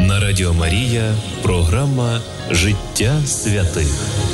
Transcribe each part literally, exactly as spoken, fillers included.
На Радіо Марія програма «Життя святих».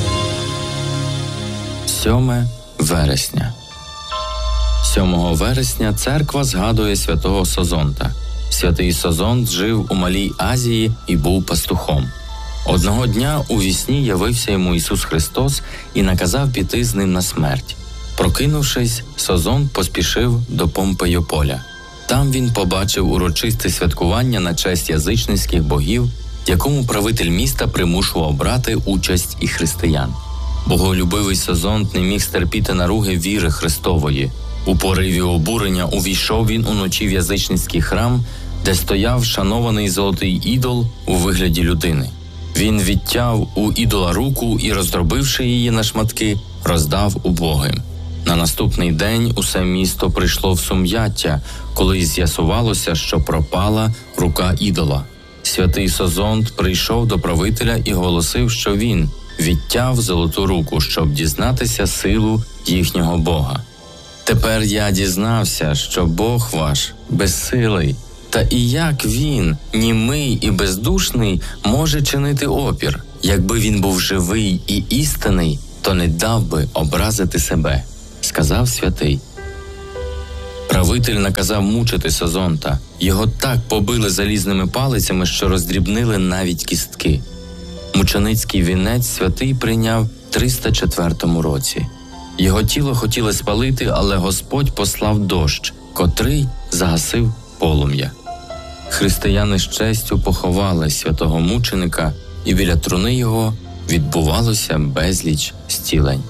сьоме вересня. сьомого вересня церква згадує святого Созонта. Святий Созонт жив у Малій Азії і був пастухом. Одного дня у вісні явився йому Ісус Христос і наказав піти з ним на смерть. Прокинувшись, Созонт поспішив до Помпейополя. Там він побачив урочисте святкування на честь язичницьких богів, якому правитель міста примушував брати участь і християн. Боголюбивий Созонт не міг стерпіти наруги віри Христової. У пориві обурення увійшов він уночі в язичницький храм, де стояв шанований золотий ідол у вигляді людини. Він відтяв у ідола руку і, роздробивши її на шматки, роздав убогим. На наступний день усе місто прийшло в сум'яття, коли з'ясувалося, що пропала рука ідола. Святий Созонт прийшов до правителя і оголосив, що він відтяв золоту руку, щоб дізнатися силу їхнього Бога. «Тепер я дізнався, що Бог ваш безсилий, та і як він, німий і бездушний, може чинити опір? Якби він був живий і істинний, то не дав би образити себе», – сказав святий. Правитель наказав мучити Созонта. Його так побили залізними палицями, що роздрібнили навіть кістки. Мученицький вінець святий прийняв в триста четвертому році. Його тіло хотіли спалити, але Господь послав дощ, котрий загасив полум'я. Християни з честю поховали святого мученика, і біля труни його відбувалося безліч зцілень.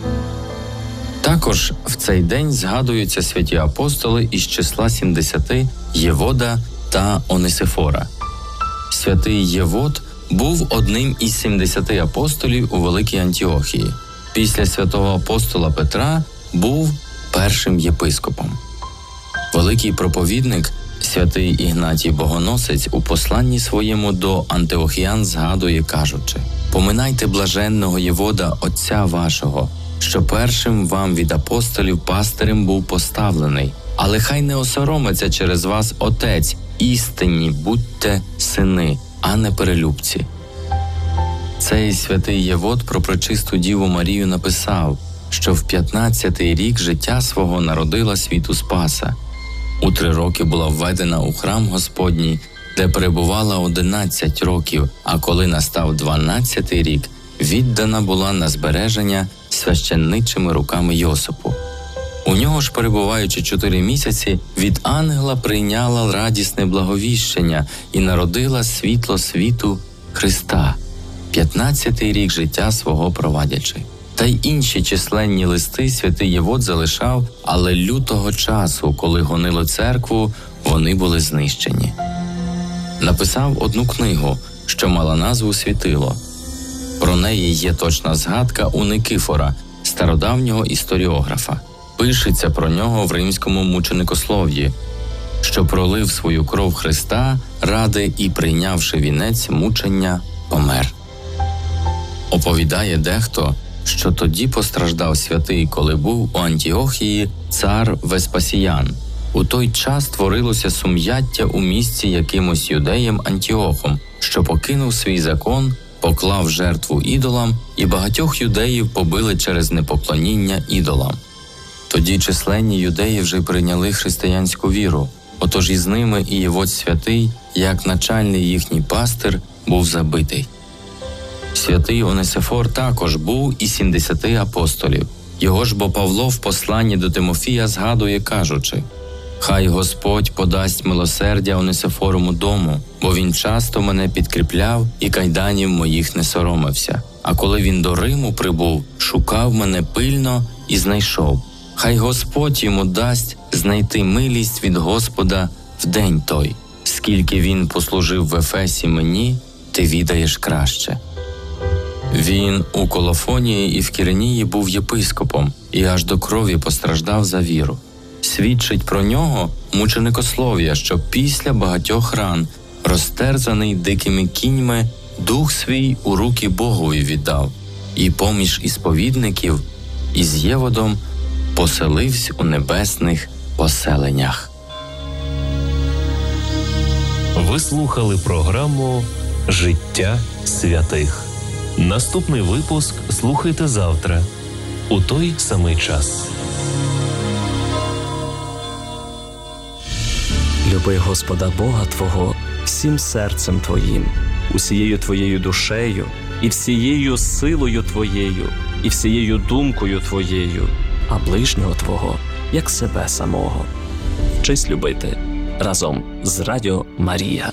Також в цей день згадуються святі апостоли із числа сімдесяти Євода та Онисифора. Святий Євод був одним із сімдесяти апостолів у Великій Антіохії. Після святого апостола Петра був першим єпископом. Великий проповідник святий Ігнатій Богоносець у посланні своєму до антиохіян згадує, кажучи: «Поминайте блаженного Євода, отця вашого, що першим вам від апостолів пастирем був поставлений, але хай не осоромиться через вас отець, істинні будьте сини, а не перелюбці». Цей святий Євод про пречисту Діву Марію написав, що в п'ятнадцятий рік життя свого народила світу Спаса. У три роки була введена у храм Господній, де перебувала одинадцять років, а коли настав дванадцятий рік, віддана була на збереження священничими руками Йосипу. У нього ж, перебуваючи чотири місяці, від ангела прийняла радісне благовіщення і народила світло світу Христа, п'ятнадцятий рік життя свого провадячи. Та й інші численні листи святий Євод залишав, але лютого часу, коли гонило церкву, вони були знищені. Написав одну книгу, що мала назву «Світило». Про неї є точна згадка у Никифора, стародавнього історіографа. Пишеться про нього в римському мученикослов'ї, що пролив свою кров Христа ради і, прийнявши вінець мучення, помер. Оповідає дехто, що тоді постраждав святий, коли був у Антіохії цар Веспасіян. У той час творилося сум'яття у місті якимось юдеєм Антіохом, що покинув свій закон, поклав жертву ідолам, і багатьох юдеїв побили через непоклоніння ідолам. Тоді численні юдеї вже прийняли християнську віру, отож із ними і Євод святий, як начальний їхній пастир, був забитий. Святий Онисифор також був із сімдесяти апостолів. Його ж бо Павло в посланні до Тимофія згадує, кажучи: «Хай Господь подасть милосердя Онисифоровому дому, бо він часто мене підкріпляв і кайданів моїх не соромився. А коли він до Риму прибув, шукав мене пильно і знайшов. Хай Господь йому дасть знайти милість від Господа в день той. Скільки він послужив в Ефесі мені, ти відаєш краще». Він у Колофонії і в Кіренії був єпископом і аж до крові постраждав за віру. Свідчить про нього мученикослов'я, що після багатьох ран, розтерзаний дикими кіньми, дух свій у руки Богові віддав, і поміж ісповідників із Єводом поселився у небесних поселеннях. Ви слухали програму «Життя святих». Наступний випуск слухайте завтра у той самий час. Люби Господа Бога твого всім серцем твоїм, усією твоєю душею, і всією силою твоєю, і всією думкою твоєю, а ближнього твого, як себе самого. Вчись любити разом з Радіо Марія.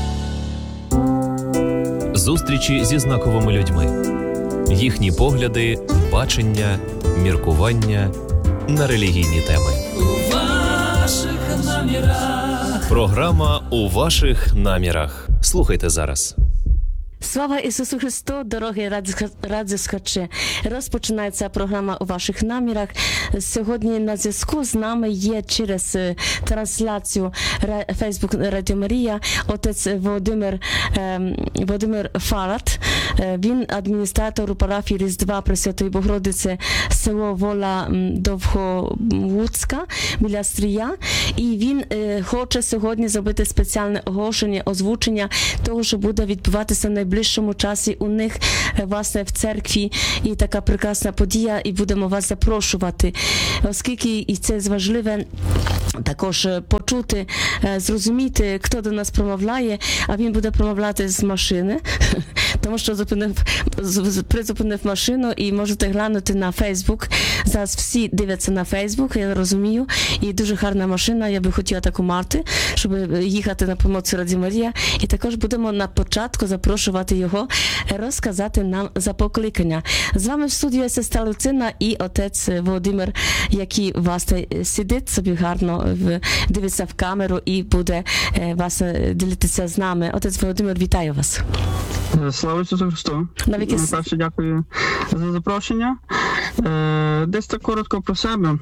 Зустрічі зі знаковими людьми. Їхні погляди, бачення, міркування на релігійні теми. У ваших намірах. Програма «У ваших намірах». Слухайте зараз. Слава Ісусу Христу, дорогі радіослухачі! Розпочинається програма «У ваших намірах». Сьогодні на зв'язку з нами є через трансляцію Facebook Радіо Марія отець Володимир, Володимир Фарат. Він адміністратор у парафії Різдва Пресвятої Богородиці, село Вола Довголуцька, біля Стрія. І він хоче сьогодні зробити спеціальне оголошення, озвучення того, що буде відбуватися найближчим найближчому часі у них, власне, в церкві, і така прекрасна подія, і будемо вас запрошувати, оскільки і це важливе також почути, зрозуміти, хто до нас промовляє, а він буде промовляти з машини, тому що зупинив, призупинив машину, і можете глянути на Фейсбук. Зараз всі дивляться на Фейсбук, я розумію, і дуже гарна машина, я би хотіла таку мати, щоб їхати на промоцію Радіо Марія, і також будемо на початку запрошувати його розказати нам за покликання. З вами в студії сестра Люцина і отець Володимир, який власне сидить собі гарно, дивиться в камеру і буде власне ділитися з нами. Отець Володимир, вітаю вас. Слава Ісусу Христу. Навіки... Перше, дякую за запрошення. Десь так коротко про себе.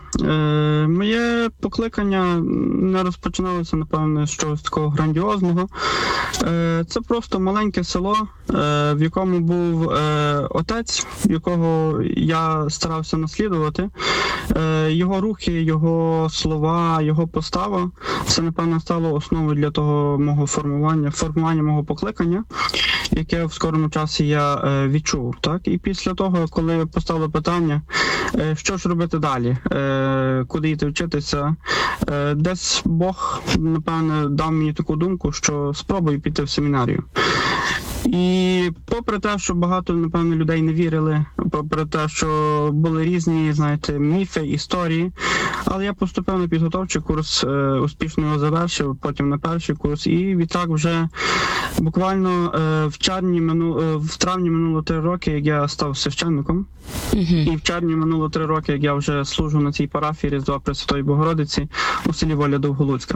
Моє покликання не розпочиналося, напевне, з чогось такого грандіозного. Це просто маленьке село, в якому був отець, якого я старався наслідувати. Його рухи, його слова, його постава – це, напевно, стало основою для того мого формування, формування мого покликання, яке в скорому часі я відчув. Так? І після того, коли поставили питання, що ж робити далі, куди йти вчитися, десь Бог, напевне, дав мені таку думку, що спробую піти в семінарію. І попри те, що багато, напевно, людей не вірили, попри те, що були різні, знаєте, міфи, історії, але я поступив на підготовчий курс, успішно його завершив, потім на перший курс, і відтак вже буквально в червні минуло, в травні минуло три роки, як я став священником, uh-huh. і в червні минуло три роки, як я вже служу на цій парафії Різдва Пресвятої Богородиці у селі Воля Довголуцька.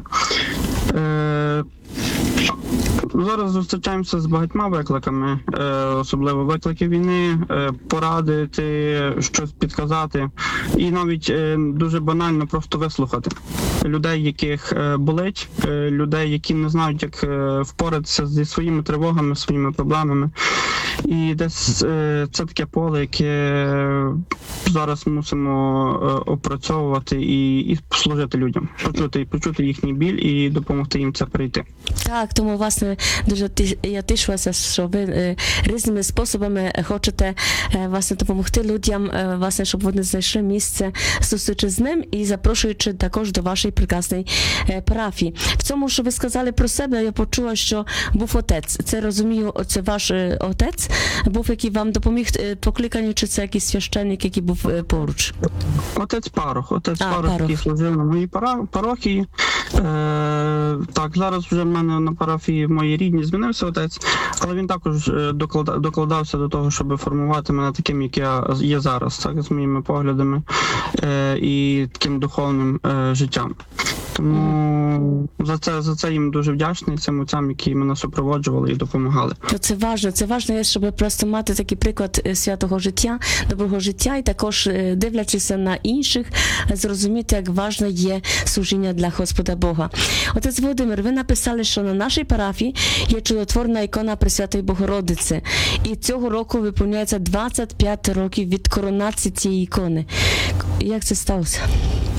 Зараз зустрічаємося з багатьма викликами, особливо виклики війни, порадити, щось підказати і навіть дуже банально просто вислухати людей, яких болить, людей, які не знають, як впоратися зі своїми тривогами, своїми проблемами. І десь це таке поле, яке зараз мусимо опрацьовувати і, і служити людям, почути, почути їхній біль і допомогти їм це перейти. Так, тому, власне, дуже я тішилася, що ви е, різними способами хочете е, власне допомогти людям, е, власне, щоб вони знайшли місце зустрічі з ним і запрошуючи також до вашої прекрасної е, парафії. В цьому, що ви сказали про себе, я почула, що був отець. Це, розумію, це ваш е, отець був, який вам допоміг е, покликанню, чи це якийсь священник, який був е, поруч? Отець Парох. Отець а, Парох, який служив на моїй пара, парохії. Е, так, зараз вже в мене на парафії в моїй рідній змінився отець, але він також доклада, докладався до того, щоб формувати мене таким, як я є зараз, так, з моїми поглядами е, і таким духовним е, життям. Тому за це, за це їм дуже вдячний, цим отцям, які мене супроводжували і допомагали. Це важливо, це важливо, щоб просто мати такий приклад святого життя, доброго життя, і також, дивлячися на інших, зрозуміти, як важливо є служіння для Господа Бога. Отець Володимир, ви написали, що на нашій парафії є чудотворна ікона Пресвятої Богородиці, і цього року виповняється двадцять п'ять років від коронації цієї ікони. Як це сталося?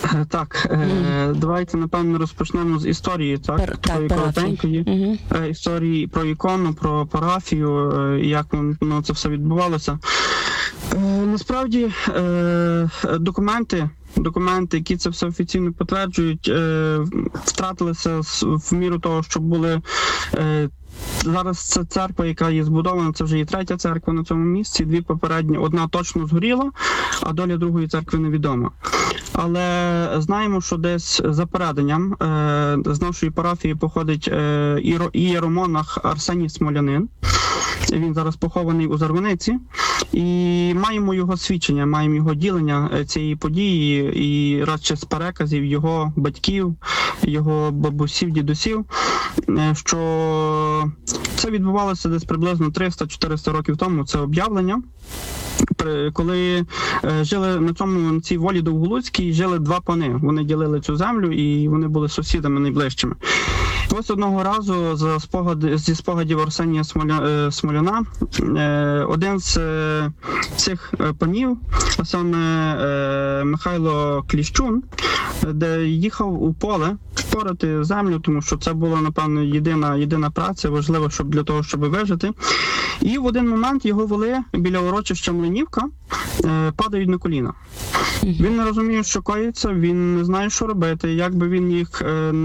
Е, Так, е, давайте, напевно, розпочнемо з історії, так? Пер- так, Такої парафії. коротенької. Мгм. Е, Історії про ікону, про парафію, е, як ну, це все відбувалося. Е, Насправді, е, документи, документи, які це все офіційно підтверджують, е, втратилися з- в міру того, що були. е, Зараз це церква, яка є збудована, це вже є третя церква на цьому місці. Дві попередні, одна точно згоріла, а доля другої церкви невідома. Але знаємо, що десь за переданням е, з нашої парафії походить е, іро- ієромонах Арсеній Смолянин. Він зараз похований у Зарваниці. І маємо його свідчення, маємо його ділення е, цієї події і радше з переказів його батьків, його бабусів, дідусів, е, що це відбувалося десь приблизно триста-чотириста років тому. Це об'явлення. При- Коли е, жили на цьому на цій волі Довголуцькій, жили два пани. Вони ділили цю землю і вони були сусідами найближчими. Ось одного разу за спогади, зі спогадів Арсенія Смоля, е, Смоляна е, один з е, цих е, панів, а саме е, Михайло Кліщун, де їхав у поле порати землю, тому що це була, напевно, єдина, єдина праця, важлива, щоб для того, щоб вижити. І в один момент його вели біля урочища Млинівка, е, падають на коліна. Він не розуміє, що коїться, він не знає, що робити, як би він їх е,